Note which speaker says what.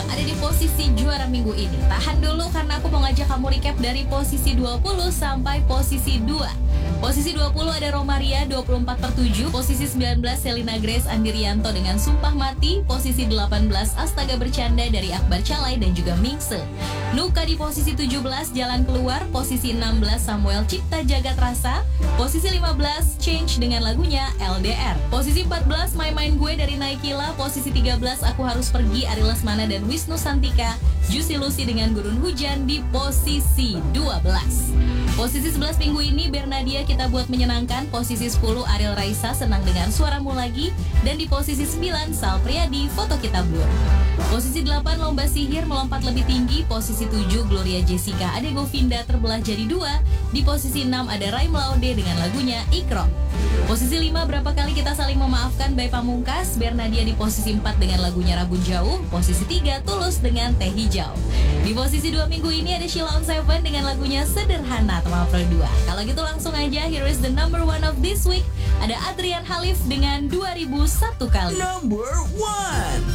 Speaker 1: ada di posisi juara minggu ini. Tahan dulu karena aku mau ngajak kamu recap dari posisi 20 sampai posisi 2. Posisi 20 ada Romaria 24/7, posisi 19 Selina Grace Andirianto dengan Sumpah Mati, posisi 18 Astaga Bercanda dari Akbar Calai dan juga Mingse. Nuka di posisi 17 Jalan Keluar, posisi 16 Samuel Cipta Jagat Rasa, posisi 15 Change dengan lagunya LDR. Posisi 14 My Mind Gue dari Naikila, posisi 13 Aku Harus Pergi Ari Lesmana dan Wisnu Santika, Juicy Lucy dengan Gurun Hujan di posisi 12. Posisi 11 minggu ini Bernadia Kita Buat Menyenangkan, posisi 10 Ariel Raisa Senang Dengan Suaramu Lagi, dan di posisi 9 Sal Priadi Foto Kita Blur. Posisi 8 Lomba Sihir Melompat Lebih Tinggi, posisi 7 Gloria Jessica Ade Govinda Terbelah Jadi Dua, di posisi 6 ada Raim Laude dengan lagunya Ikro. Posisi 5 Berapa Kali Kita Saling Memaafkan by Pamungkas, Bernadia di posisi 4 dengan lagunya Rabun Jauh, posisi 3 Tulus dengan Teh Hijau. Di posisi 2 minggu ini ada Sheila on 7 dengan lagunya Sederhana teman Pro 2. Kalau gitu langsung aja, here is the number 1 of this week. Ada Adrian Halif dengan 2001 Kali.
Speaker 2: Number 1.